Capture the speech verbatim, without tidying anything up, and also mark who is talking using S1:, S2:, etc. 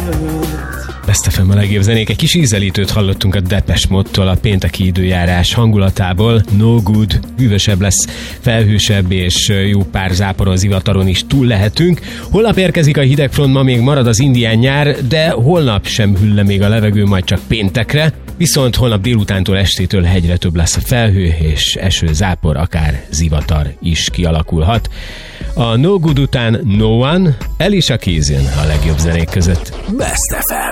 S1: Best ef em a legjobb zenék. Egy kis ízelítőt hallottunk a Depeche Mode-tól a pénteki időjárás hangulatából. No good, hűvösebb lesz, felhősebb és jó pár záporon, zivataron is túl lehetünk. Holnap érkezik a hidegfront, ma még marad az indián nyár, de holnap sem hűl le még a levegő, majd csak péntekre. Viszont holnap délutántól estétől hegyre több lesz a felhő, és eső, zápor, akár zivatar is kialakulhat. A No Good után No One, Alicia Keys a legjobb zenék között.
S2: Best ef em.